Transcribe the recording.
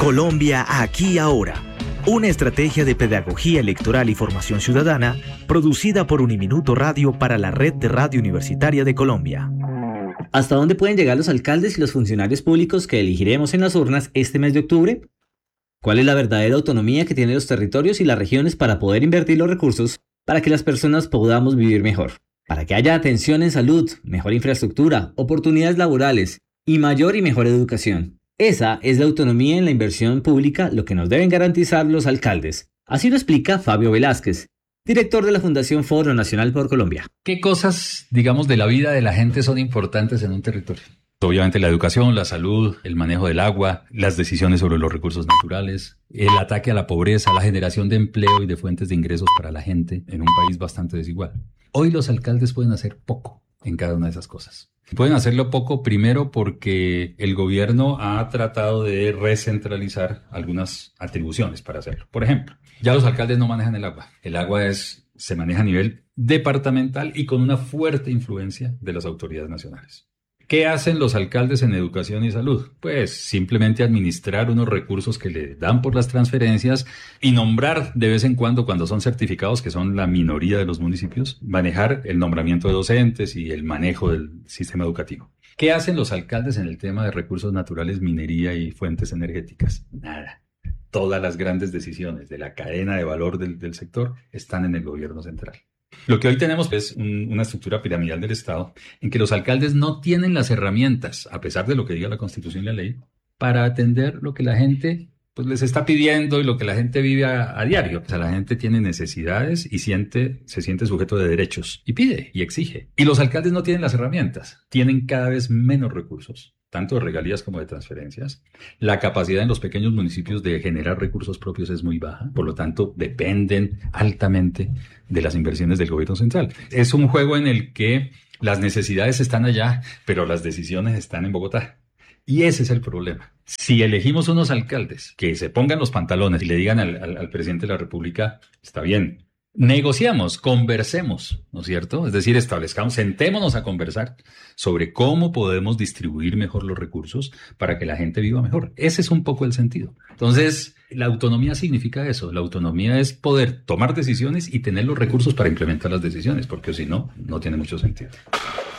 Colombia aquí ahora. Una estrategia de pedagogía electoral y formación ciudadana producida por Uniminuto Radio para la Red de Radio Universitaria de Colombia. ¿Hasta dónde pueden llegar los alcaldes y los funcionarios públicos que elegiremos en las urnas este mes de octubre? ¿Cuál es la verdadera autonomía que tienen los territorios y las regiones para poder invertir los recursos para que las personas podamos vivir mejor? Para que haya atención en salud, mejor infraestructura, oportunidades laborales y mayor y mejor educación. Esa es la autonomía en la inversión pública, lo que nos deben garantizar los alcaldes. Así lo explica Fabio Velázquez, director de la Fundación Foro Nacional por Colombia. ¿Qué cosas, digamos, de la vida de la gente son importantes en un territorio? Obviamente la educación, la salud, el manejo del agua, las decisiones sobre los recursos naturales, el ataque a la pobreza, la generación de empleo y de fuentes de ingresos para la gente en un país bastante desigual. Hoy los alcaldes pueden hacer poco en cada una de esas cosas. Pueden hacerlo poco primero porque el gobierno ha tratado de recentralizar algunas atribuciones para hacerlo. Por ejemplo, ya los alcaldes no manejan el agua. El agua se maneja a nivel departamental y con una fuerte influencia de las autoridades nacionales. ¿Qué hacen los alcaldes en educación y salud? Pues simplemente administrar unos recursos que le dan por las transferencias y nombrar de vez en cuando son certificados, que son la minoría de los municipios, manejar el nombramiento de docentes y el manejo del sistema educativo. ¿Qué hacen los alcaldes en el tema de recursos naturales, minería y fuentes energéticas? Nada. Todas las grandes decisiones de la cadena de valor del sector están en el gobierno central. Lo que hoy tenemos es una estructura piramidal del Estado en que los alcaldes no tienen las herramientas, a pesar de lo que diga la Constitución y la ley, para atender lo que la gente les está pidiendo y lo que la gente vive a diario. O sea, la gente tiene necesidades y se siente sujeto de derechos y pide y exige. Y los alcaldes no tienen las herramientas, tienen cada vez menos recursos, tanto de regalías como de transferencias. La capacidad en los pequeños municipios de generar recursos propios es muy baja, por lo tanto dependen altamente de las inversiones del gobierno central. Es un juego en el que las necesidades están allá, pero las decisiones están en Bogotá. Y ese es el problema. Si elegimos unos alcaldes que se pongan los pantalones y le digan al presidente de la República, está bien, negociamos, conversemos, ¿no es cierto? Es decir, sentémonos a conversar sobre cómo podemos distribuir mejor los recursos para que la gente viva mejor. Ese es un poco el sentido. Entonces, la autonomía significa eso. La autonomía es poder tomar decisiones y tener los recursos para implementar las decisiones, porque si no, no tiene mucho sentido.